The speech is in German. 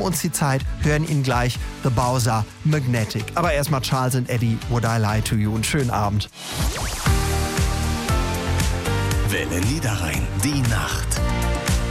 uns die Zeit, hören ihn gleich The Bowser Magnetic. Aber erstmal Charles and Eddie, Would I Lie to You. Einen schönen Abend. Welle Niederrhein, die Nacht.